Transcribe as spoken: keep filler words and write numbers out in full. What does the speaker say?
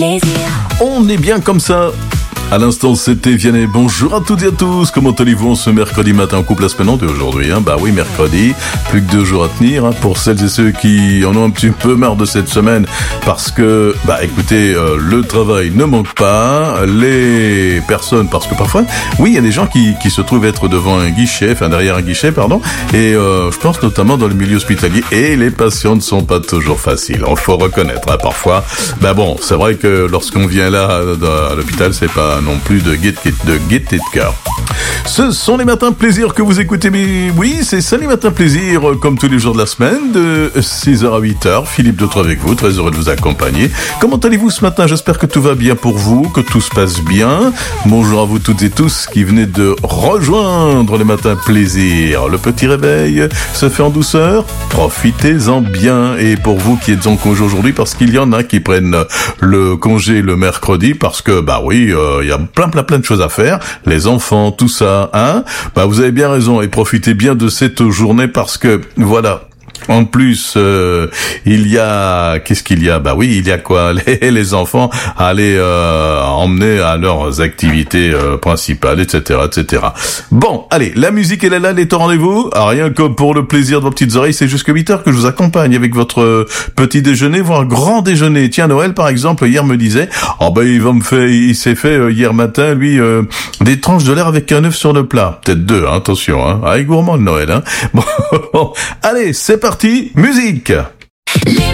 On est bien comme ça. À l'instant, c'était Vianney. Bonjour à toutes et à tous. Comment allez-vous ce mercredi matin en couple aspennante aujourd'hui, hein? Bah oui, mercredi. Plus que deux jours à tenir, hein, pour celles et ceux qui en ont un petit peu marre de cette semaine. Parce que, bah écoutez, euh, le travail ne manque pas. Les personnes, parce que parfois, oui, il y a des gens qui, qui se trouvent être devant un guichet, enfin derrière un guichet, pardon. Et euh, je pense notamment dans le milieu hospitalier. Et les patients ne sont pas toujours faciles. Il faut reconnaître, hein, parfois. Bah bon, c'est vrai que lorsqu'on vient là, à l'hôpital, c'est pas non plus de gaieté de gaieté de cœur. Ce sont les matins plaisir que vous écoutez, mais oui, c'est ça les matins plaisir, comme tous les jours de la semaine, de six heures à huit heures. Philippe Dautre avec vous, très heureux de vous accompagner. Comment allez-vous ce matin? J'espère que tout va bien pour vous, que tout se passe bien. Bonjour à vous toutes et tous qui venez de rejoindre les matins plaisir. Le petit réveil se fait en douceur, profitez-en bien. Et pour vous qui êtes en congé aujourd'hui, parce qu'il y en a qui prennent le congé le mercredi, parce que, bah oui, il euh, y a plein plein plein de choses à faire, les enfants, tout ça, hein, bah vous avez bien raison, et profitez bien de cette journée parce que, voilà, en plus, euh, il y a, qu'est-ce qu'il y a? Bah oui, il y a quoi? Les, les enfants à aller euh, emmener à leurs activités euh, principales, et cetera, et cetera. Bon, allez, la musique elle est là, elle est au rendez-vous. Ah, rien que pour le plaisir de vos petites oreilles, c'est jusqu'à huit heures que je vous accompagne avec votre petit déjeuner, voire grand déjeuner. Tiens, Noël par exemple, hier me disait, oh ben il va me faire, il s'est fait euh, hier matin, lui, euh, des tranches de l'air avec un œuf sur le plat. Peut-être deux, hein, attention, hein. Ah, il est gourmand le Noël, hein. Bon, allez, c'est parti. Partie musique.